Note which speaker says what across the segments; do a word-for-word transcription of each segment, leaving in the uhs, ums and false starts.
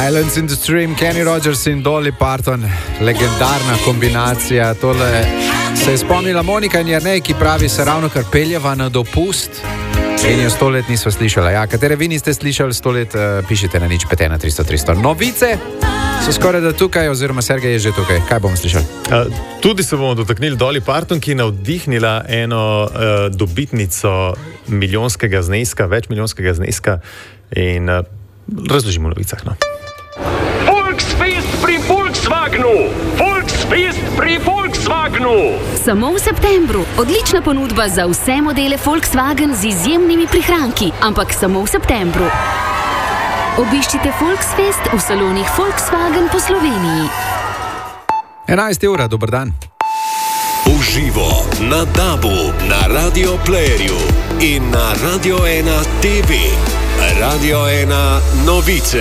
Speaker 1: Islands in the Stream, Kenny Rogers in Dolly Parton, legendarna kombinacija. Tole se je spomnila Monika in Jernej, ki pravi, se ravno kar peljeva na dopust in jo sto let nisva slišala. Ja, katere vi niste slišali sto let, uh, pišite na nič pet ena tristo tristo. Novice so skoraj da tukaj, oziroma Sergej je že tukaj. Kaj bomo slišali?
Speaker 2: Uh, tudi se bomo dotaknili Dolly Parton, ki je navdihnila eno uh, dobitnico milijonskega zneska, več milijonskega zneska in uh, razložimo v novicah. No.
Speaker 3: Volksfest pri Volkswagenu! Volksfest pri Volkswagenu!
Speaker 4: Samo v septembru. Odlična ponudba za vse modele Volkswagen z izjemnimi prihranki, ampak samo v septembru. Obiščite Volksfest v salonih Volkswagen po Sloveniji.
Speaker 1: enajst ura, dober dan.
Speaker 5: Uživo na Dabu, na Radio Playerju in na Radio ena T V. Radio ena novice.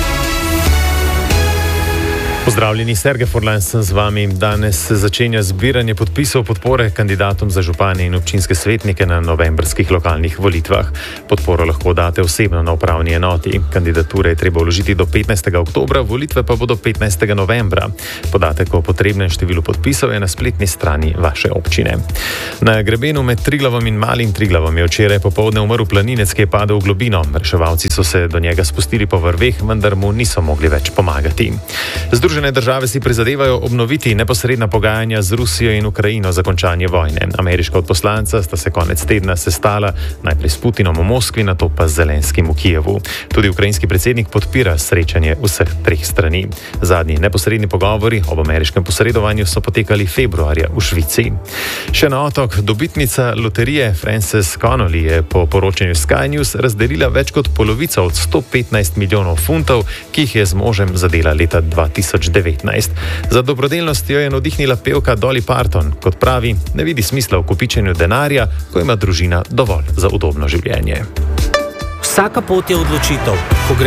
Speaker 2: Pozdravljeni, Sergej Forlan sem z vami. Danes se začenja zbiranje podpisov podpore kandidatom za župane in občinske svetnike na novembrskih lokalnih volitvah. Podporo lahko date osebno na upravni enoti. Kandidature je treba vložiti do petnajstega oktobra, volitve pa bodo petnajstega novembra. Podatek o potrebnem številu podpisov je na spletni strani vaše občine. Na grebenu med Triglavom in Malim Triglavom je včeraj popoldne umrl planinec, ki je padel v globino. Reševalci so se do njega spustili po vrveh, vendar mu niso mogli več pomagati. Združene države si prizadevajo obnoviti neposredna pogajanja z Rusijo in Ukrajino za končanje vojne. Ameriška odposlanca sta se konec tedna sestala, najprej s Putinom v Moskvi, nato pa z Zelenskim v Kijevu. Tudi ukrajinski predsednik podpira srečanje vseh treh strani. Zadnji neposredni pogovori ob ameriškem posredovanju so potekali februarja v Švici. Še na otok, dobitnica loterije Frances Connolly je po poročanju Sky News razdelila več kot polovico od sto petnajst milijonov funtov, ki jih je z možem zadela leta dva tisoč devetnajst. Za dobrodelnost jo je navdihnila pevka Dolly Parton. Kot pravi, ne vidi smisla v kopičenju denarja, ko ima družina dovolj za udobno življenje.
Speaker 6: Vsaka pot je odločitev. Ko gre